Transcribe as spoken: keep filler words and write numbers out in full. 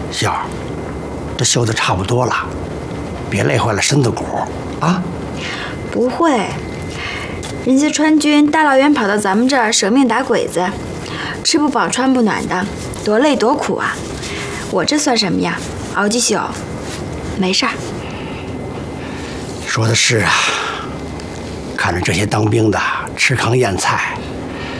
秀儿，这修的差不多了，别累坏了身子骨啊！ 不会，人家川军大老远跑到咱们这儿舍命打鬼子，吃不饱穿不暖的，多累多苦啊！我这算什么呀？熬几宿，没事儿。 说的是啊，看着这些当兵的吃糠咽菜，